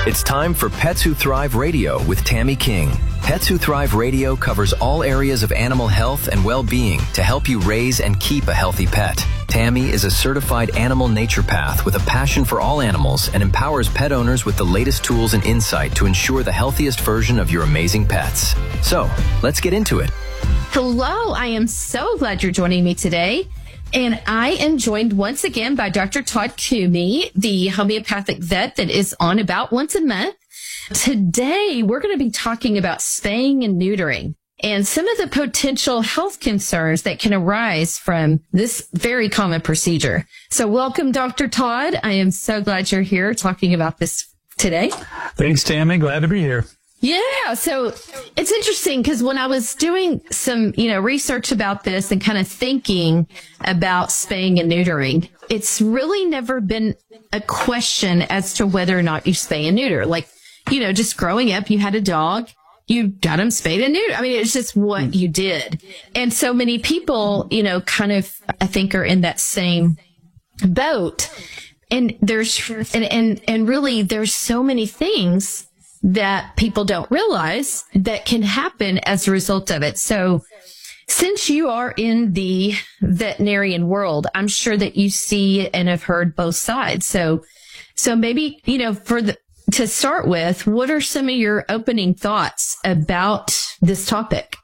It's time for Pets Who Thrive Radio with Tammy King. Pets Who Thrive Radio covers all areas of animal health and well-being to help you raise and keep a healthy pet. Tammy is a certified animal naturopath with a passion for all animals and empowers pet owners with the latest tools and insight to ensure the healthiest version of your amazing pets. So, let's get into it. Hello, I am so glad you're joining me today. And I am joined once again by Dr. Todd Koomey, the homeopathic vet that is on about once a month. Today, we're going to be talking about spaying and neutering and some of the potential health concerns that can arise from this very common procedure. So welcome, Dr. Todd. I am so glad you're here talking about this today. Thanks, Tammy. Glad to be here. Yeah. So it's interesting because when I was doing some, research about this and kind of thinking about spaying and neutering, it's really never been a question as to whether or not you spay and neuter. Like, just growing up, you had a dog, you got him spayed and neutered. I mean, it's just what you did. And so many people, kind of, I think are in that same boat. And and really there's so many things that people don't realize that can happen as a result of it. So since you are in the veterinarian world, I'm sure that you see and have heard both sides. So maybe, to start with, what are some of your opening thoughts about this topic?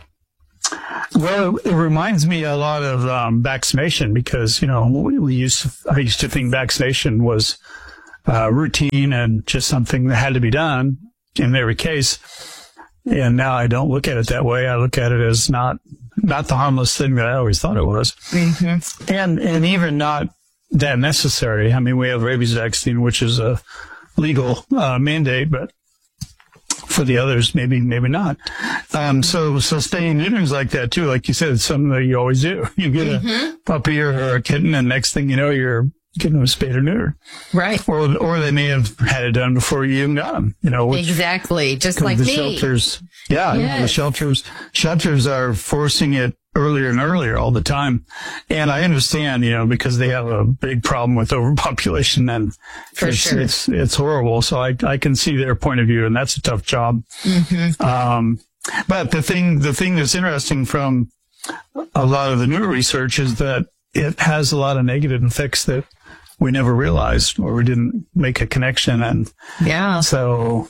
Well, it reminds me a lot of vaccination because, I used to think vaccination was routine and just something that had to be done in every case. And now I don't look at it that way. I look at it as not the harmless thing that I always thought it was. Mm-hmm. And even not that necessary. I mean, we have rabies vaccine, which is a legal mandate, but for the others, maybe not. So spaying and neutering is like that too. Like you said, it's something that you always do. You get a puppy or a kitten, and next thing you know, you're getting them spayed or neutered. Right. Or they may have had it done before you even got them, Exactly. Just like the me. Shelters. Yeah. Yes. The shelters are forcing it earlier and earlier all the time. And I understand, because they have a big problem with overpopulation and it's horrible. So I can see their point of view, and that's a tough job. Mm-hmm. But the thing that's interesting from a lot of the new research is that it has a lot of negative effects that we never realized or we didn't make a connection. And so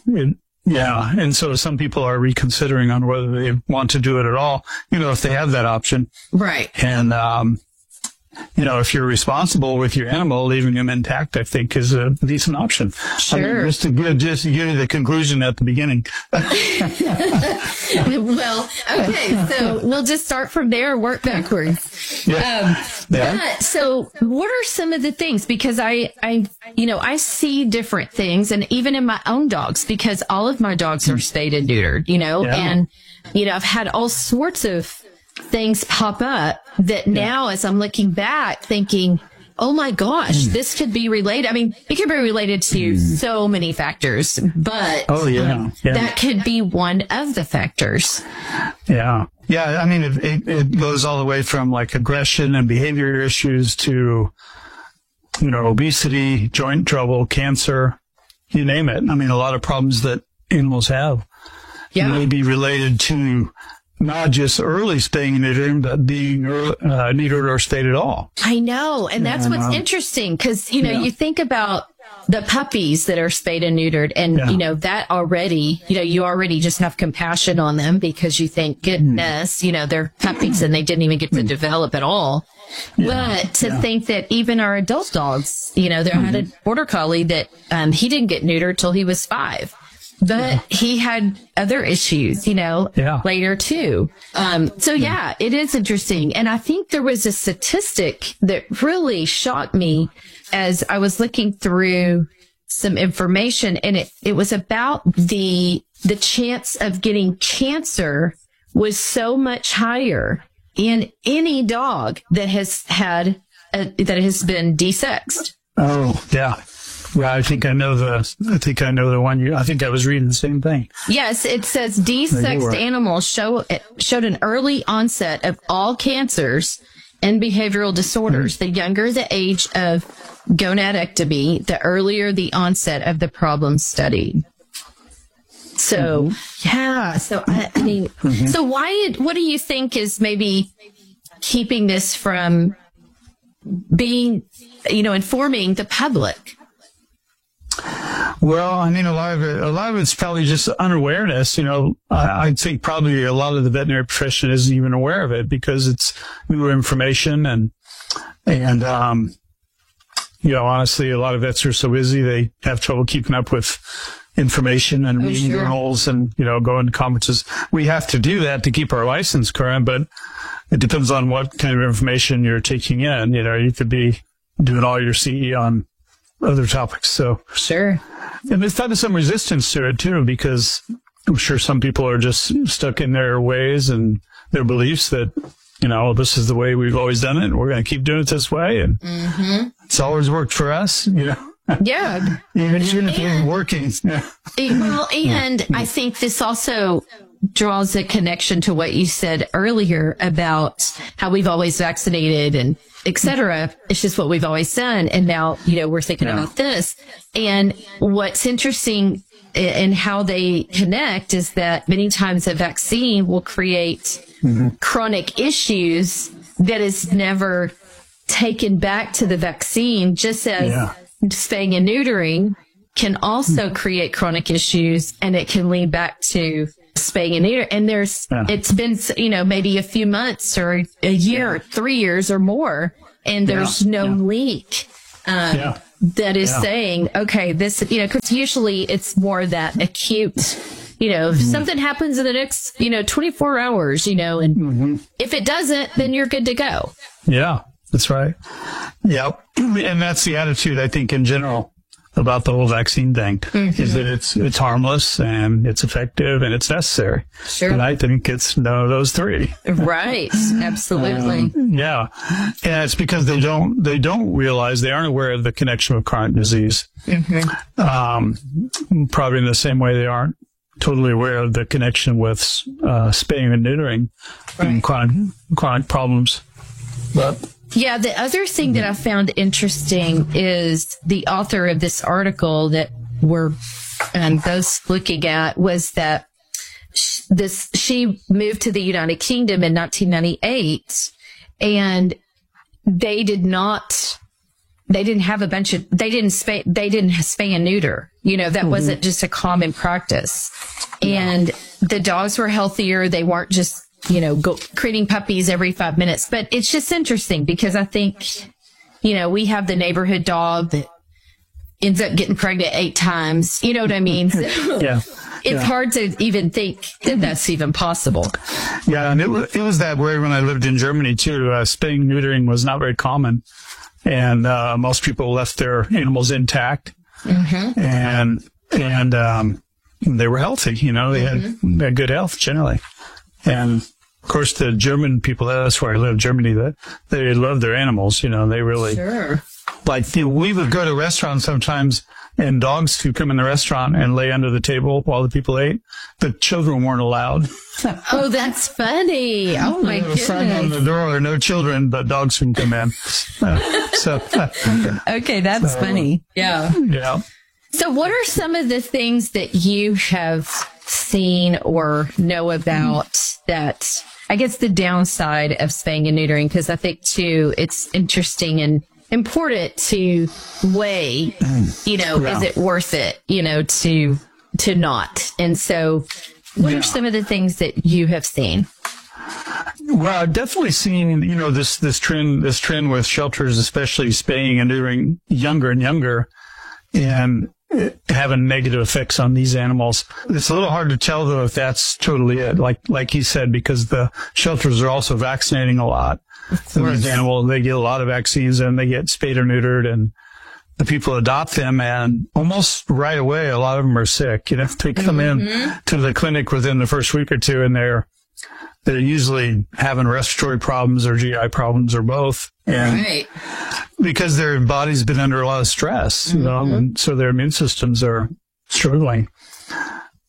some people are reconsidering on whether they want to do it at all, if they have that option. Right. And, if you're responsible with your animal, leaving them intact, I think is a decent option. Sure. I mean, just to give you the conclusion at the beginning. Well, okay. So we'll just start from there and work backwards. But so what are some of the things? Because I see different things, and even in my own dogs, because all of my dogs are spayed and neutered, and, I've had all sorts of things pop up that now as I'm looking back thinking, oh my gosh, this could be related. I mean, it could be related to so many factors, but that could be one of the factors. Yeah. Yeah. I mean, it goes all the way from like aggression and behavior issues to, obesity, joint trouble, cancer, you name it. I mean, a lot of problems that animals have may be related to not just early spaying and neutering, but being neutered or spayed at all. I know. And that's what's interesting because, you think about the puppies that are spayed and neutered and, that already, you already just have compassion on them because you think, goodness, they're puppies and they didn't even get to develop at all. But to think that even our adult dogs, there had a border collie that he didn't get neutered till he was 5. But he had other issues, later too. It is interesting. And I think there was a statistic that really shocked me as I was looking through some information, and it was about the chance of getting cancer was so much higher in any dog that has been desexed. Oh, yeah. Well, I think I know the one. I think I was reading the same thing. Yes, it says desexed animals showed an early onset of all cancers and behavioral disorders. The younger the age of gonadectomy, the earlier the onset of the problem studied. So, yeah. So, I mean, so what do you think is maybe keeping this from being, informing the public? Well, I mean, a lot of it's probably just unawareness. I think probably a lot of the veterinary profession isn't even aware of it because it's new information and honestly, a lot of vets are so busy they have trouble keeping up with information and reading journals and, going to conferences. We have to do that to keep our license current, but it depends on what kind of information you're taking in. You could be doing all your CE on other topics. So sure. And there's kind of some resistance to it too, because I'm sure some people are just stuck in their ways and their beliefs that, this is the way we've always done it. And we're going to keep doing it this way. And it's always worked for us, Yeah. even if it's working. Yeah. Well, and I think this also draws a connection to what you said earlier about how we've always vaccinated and et cetera. It's just what we've always done. And now, we're thinking about this. And what's interesting in how they connect is that many times a vaccine will create chronic issues that is never taken back to the vaccine, just as spaying and neutering can also create chronic issues, and it can lead back to spaying and neutering. And it's been, maybe a few months or a year, 3 years or more, and there's no leak that is saying, okay, this, because usually it's more that acute, if something happens in the next, 24 hours, and if it doesn't, then you're good to go. Yeah, that's right. Yeah. And that's the attitude, I think, in general about the whole vaccine thing, is that it's harmless and it's effective and it's necessary. Sure. And I think it's none of those three. Right. Absolutely. Yeah. And it's because they don't realize, they aren't aware of the connection with chronic disease. Probably in the same way they aren't totally aware of the connection with spaying and neutering and chronic problems. But yeah, the other thing that I found interesting is the author of this article that we're both looking at was that she moved to the United Kingdom in 1998, and they didn't spay and neuter. That wasn't just a common practice. And the dogs were healthier. They weren't just creating puppies every 5 minutes. But it's just interesting because I think, we have the neighborhood dog that ends up getting pregnant 8 times. You know what I mean? So it's hard to even think that that's even possible. Yeah. And it was that way when I lived in Germany too. Spaying and neutering was not very common. And most people left their animals intact. And they were healthy. They had good health generally. And of course, the German people, that's where I live, Germany, they love their animals. They really, we would go to restaurants sometimes and dogs could come in the restaurant and lay under the table while the people ate. The children weren't allowed. Oh, that's funny. Oh my goodness. A sign on the door, there are no children, but dogs can come in. Okay, that's funny. Yeah. Yeah. So what are some of the things that you have seen or know about that, I guess, the downside of spaying and neutering? Because I think, too, it's interesting and important to weigh, is it worth it, to not? And so what are some of the things that you have seen? Well, I've definitely seen, this trend with shelters, especially spaying and neutering younger and younger, and having negative effects on these animals. It's a little hard to tell, though, if that's totally it. Like he said, because the shelters are also vaccinating a lot. These animals, they get a lot of vaccines and they get spayed or neutered, and the people adopt them, and almost right away, a lot of them are sick. They come in to the clinic within the first week or two, and they're usually having respiratory problems or GI problems or both. And because their body's been under a lot of stress, and so their immune systems are struggling.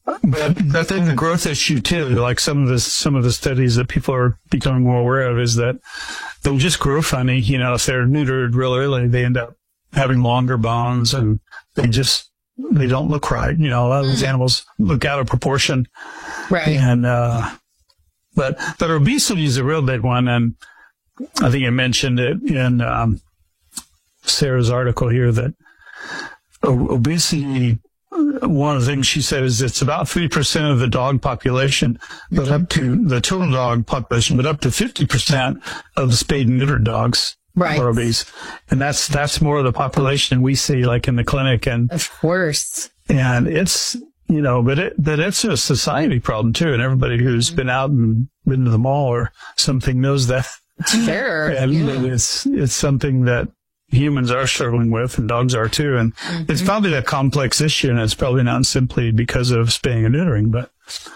But I think the growth issue too, like some of the studies that people are becoming more aware of, is that they'll just grow funny. You know, if they're neutered real early, they end up having longer bones, and they don't look right. You know, a lot of these animals look out of proportion. Right. And, but obesity is a real big one. And I think I mentioned it in, Sarah's article here, that obesity, one of the things she said is it's about 3% of the dog population, but up to the total dog population, but up to 50% of the spayed and neutered dogs are obese. And that's more of the population we see, like in the clinic. And of course. And it's, you know, but it's a society problem too. And everybody who's been out and been to the mall or something knows that. Sure. And it's something that humans are struggling with, and dogs are too. And it's probably a complex issue, and it's probably not simply because of spaying and neutering, but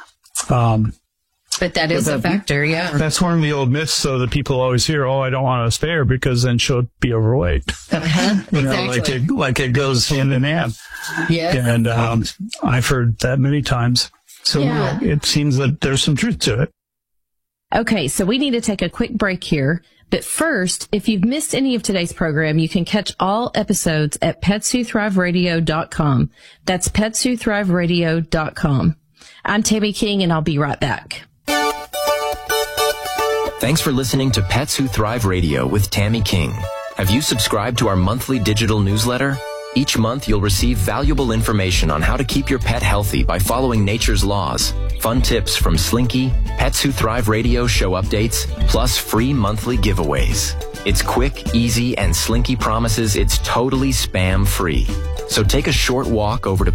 that is a factor. Yeah. That's one of the old myths, though, that people always hear, oh, I don't want to spay her because then she'll be overweight. You know, exactly. like it goes hand in hand. Yeah. And I've heard that many times. So it seems that there's some truth to it. Okay, so we need to take a quick break here. But first, if you've missed any of today's program, you can catch all episodes at petswhothriveradio.com. That's petswhothriveradio.com. I'm Tammy King, and I'll be right back. Thanks for listening to Pets Who Thrive Radio with Tammy King. Have you subscribed to our monthly digital newsletter? Each month, you'll receive valuable information on how to keep your pet healthy by following nature's laws, fun tips from Slinky, Pets Who Thrive Radio show updates, plus free monthly giveaways. It's quick, easy, and Slinky promises it's totally spam-free. So take a short walk over to